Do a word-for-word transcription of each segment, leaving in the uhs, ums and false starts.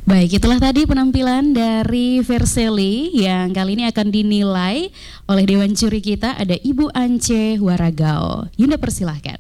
Baik, itulah tadi penampilan dari Versely yang kali ini akan dinilai oleh Dewan Juri kita, ada Ibu Ance Waragao. Yunda, persilahkan.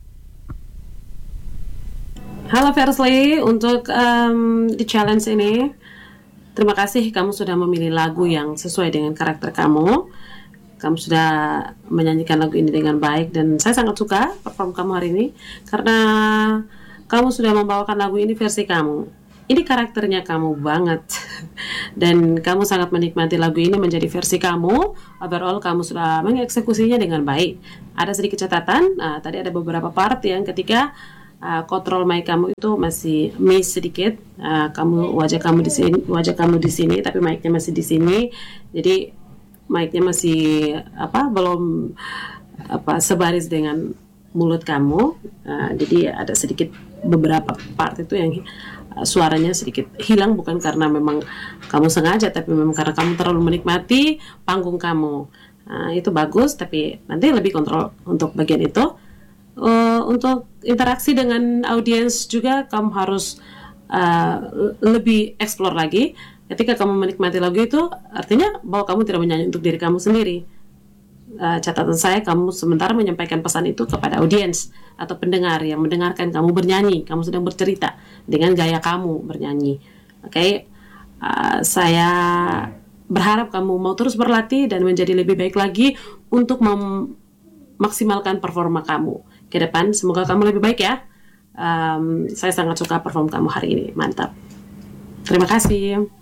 Halo Versely, untuk um, di challenge ini, terima kasih kamu sudah memilih lagu yang sesuai dengan karakter kamu. Kamu sudah menyanyikan lagu ini dengan baik dan saya sangat suka perform kamu hari ini karena kamu sudah membawakan lagu ini versi kamu. Ini karakternya kamu banget dan kamu sangat menikmati lagu ini menjadi versi kamu. Overall kamu sudah mengeksekusinya dengan baik. Ada sedikit catatan, uh, tadi ada beberapa part yang ketika uh, kontrol mic kamu itu masih miss sedikit. Uh, kamu wajah kamu di sini, wajah kamu di sini, tapi mic-nya masih di sini. Jadi mic-nya masih apa belum apa sebaris dengan mulut kamu. Uh, jadi ada sedikit beberapa part itu yang suaranya sedikit hilang, bukan karena memang kamu sengaja, tapi memang karena kamu terlalu menikmati panggung kamu. Nah, itu bagus, tapi nanti lebih kontrol untuk bagian itu. Uh, untuk interaksi dengan audiens juga kamu harus uh, lebih explore lagi. Ketika kamu menikmati lagu itu, artinya bahwa kamu tidak menyanyi untuk diri kamu sendiri. Uh, catatan saya, kamu sementara menyampaikan pesan itu kepada audiens atau pendengar yang mendengarkan kamu bernyanyi, kamu sedang bercerita dengan gaya kamu bernyanyi. Oke, okay? uh, saya berharap kamu mau terus berlatih dan menjadi lebih baik lagi untuk memaksimalkan performa kamu ke depan. Semoga kamu lebih baik ya. Um, saya sangat suka perform kamu hari ini, mantap. Terima kasih.